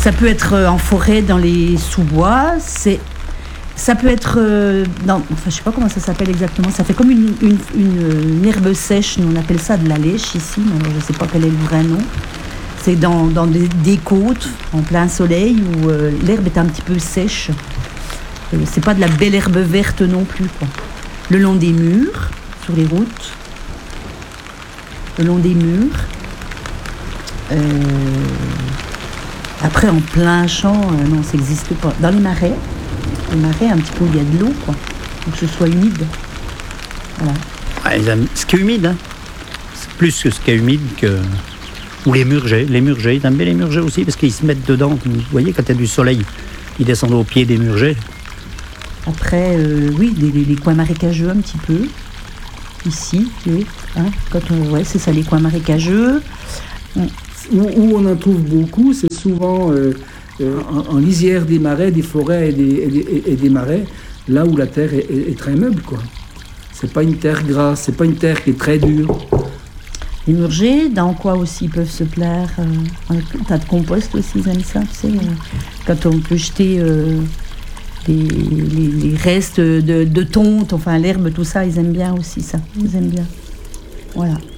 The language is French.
Ça peut être en forêt, dans les sous-bois. Ça peut être je sais pas comment ça s'appelle exactement. Ça fait comme une herbe sèche. Nous on appelle ça de la lèche ici. Mais alors, je sais pas quel est le vrai nom. C'est dans des côtes en plein soleil où l'herbe est un petit peu sèche. C'est pas de la belle herbe verte non plus, quoi. Le long des murs, sur les routes. Le long des murs. Après, en plein champ, non, ça n'existe pas. Dans les marais, un petit peu où il y a de l'eau, quoi. Donc que ce soit humide. Voilà. Ouais, ce qui est humide, hein. C'est plus que ce qui est humide que... Ou les murgers. Les murgers, ils aiment bien les murgers aussi, parce qu'ils se mettent dedans. Vous voyez, quand il y a du soleil, ils descendent au pied des murgers. Après, oui, les coins marécageux un petit peu. Ici, oui. Hein, c'est ça, les coins marécageux. Où on en trouve beaucoup, c'est souvent en lisière des marais, des forêts et des marais, là où la terre est très meuble, quoi. C'est pas une terre grasse, c'est pas une terre qui est très dure. Les murgers, dans quoi aussi ils peuvent se plaire un tas de compost aussi, ils aiment ça, tu sais. Quand on peut jeter les restes de tonte, enfin l'herbe, tout ça, ils aiment bien aussi ça. Ils aiment bien. Voilà.